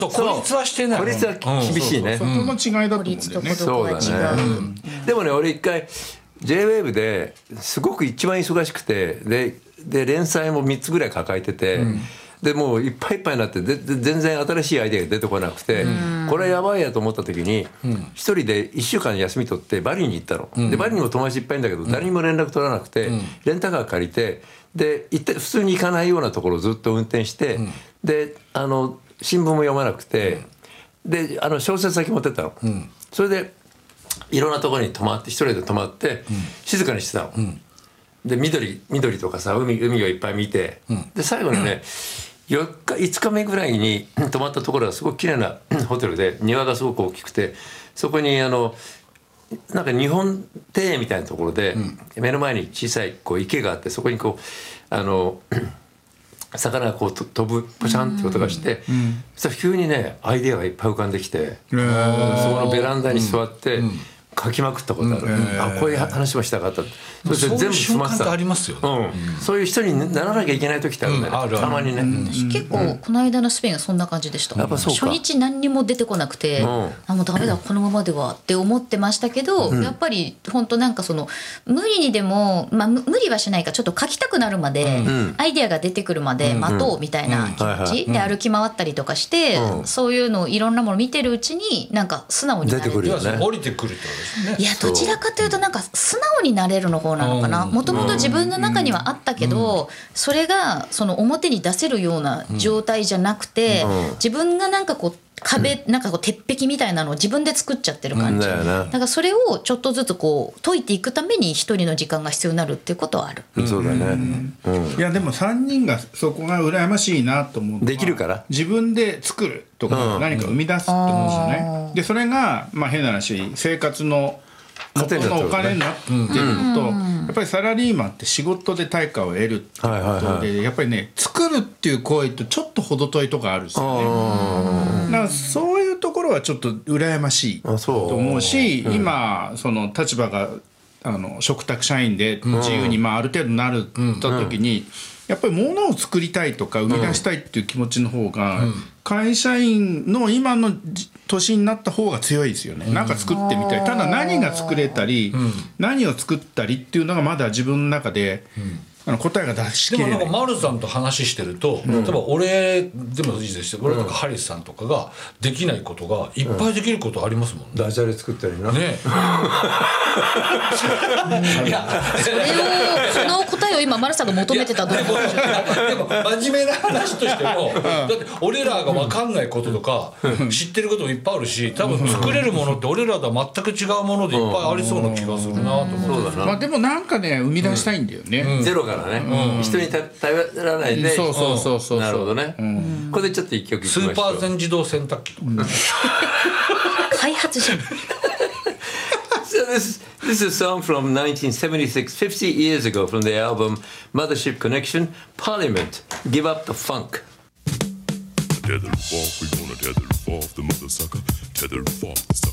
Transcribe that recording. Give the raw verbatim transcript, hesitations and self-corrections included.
孤立はしてない。 孤立は厳しいね、 そこの違いだと思うんだよね。孤立と孤独は違う、 うん、でもね俺一回 ジェイウェーブ ですごく一番忙しくてでで連載もみっつぐらい抱えてて、うん、でもういっぱいいっぱいになってでで全然新しいアイデアが出てこなくて、うん、これやばいやと思った時に一、うん、人でいっしゅうかん休み取ってバリに行ったの、うん、でバリにも友達いっぱいいるんだけど誰にも連絡取らなくて、うん、レンタカー借りてで行って普通に行かないようなところをずっと運転して、うん、であの新聞も読まなくて、うん、であの小説だけ持ってったの、うん、それでいろんなところに泊まって一人で泊まって、うん、静かにしてたの、うん、で 緑, 緑とかさ 海, 海をいっぱい見て、うん、で最後にねよっかいつかめぐらいに泊まったところがすごく綺麗なホテルで庭がすごく大きくてそこにあのなんか日本庭園みたいなところで、うん、目の前に小さいこう池があってそこにこうあの魚がこう飛ぶポシャンって音がして、うん、そしたら急にねアイデアがいっぱい浮かんできて、そこのベランダに座って、うんうん書きまくったことある、うん、あこういう話もしたかったそして全部詰まってた。そういう瞬間ってありますよね、 うんうん、そういう人にならなきゃいけない時ってあるんだよね、うん、あるあるたまにね、うん、 結構この間のスペインがそんな感じでした、うん、初日何にも出てこなくて、うん、あもうダメだこのままではって思ってましたけど、うん、やっぱり本当なんかその無理にでも、まあ、無理はしないかちょっと書きたくなるまで、うん、アイデアが出てくるまで待とうみたいな気持ち、うん、で歩き回ったりとかして、うん、そういうのをいろんなもの見てるうちになんか素直になれる出てくるよね降りてくるってことですね。 いやどちらかというとなんか素直になれるの方なのかな。もともと自分の中にはあったけど、それがその表に出せるような状態じゃなくて、自分がなんかこう壁なんかこう鉄壁みたいなのを自分で作っちゃってる感じ、うん、だからそれをちょっとずつこう解いていくために一人の時間が必要になるっていうことはある、 うん、そうだね、うんうん、 いやでもさんにんがそこが羨ましいなと思うのはできるから自分で作るとか何か生み出すと思うんですよね、うん、でそれがまあ変な話生活の元のお金になってるのと、やっぱりサラリーマンって仕事で対価を得るっていうことで、はいはいはい、やっぱりね作るっていう行為とちょっと程遠いとこあるんですよね。だからそういうところはちょっと羨ましいと思うし、うん、今その立場があの嘱託社員で自由にまあある程度なるった時に、うんうん、やっぱり物を作りたいとか生み出したいっていう気持ちの方が、うん会社員の今の年になった方が強いですよね、うん、なんか作ってみたい。ただ何が作れたり、うん、何を作ったりっていうのがまだ自分の中で、うんあの答えが出しきれない。 でもなんか丸さんと話してると、うん、例えば俺でもいいですよ、俺とかハリスさんとかができないことがいっぱいできることありますもんね、 うん、ダジャレ作ったりな、 ね、 いやそれをその答えを今丸さんが求めてたと思う。 でも真面目な話としても、うん、だって俺らが分かんないこととか、うん、知ってることもいっぱいあるし、多分作れるものって俺らとは全く違うものでいっぱいありそうな気がするなと思って、 うんうんまあ、でもなんかね生み出したいんだよね、 うん、ゼロからね、うん、人に頼らないで、 そうそうそうそう、 なるほどね、うん、これでちょっと一曲いきましょう。 スーパー全自動洗濯機とか、うん、 開発じゃん。 So this, this is a song from nineteen seventy-six, fifty years ago, from the album Mothership Connection, Parliament, Give Up the Funk. Tether off, we gonna tether off the mother sucker, tether off the sucker.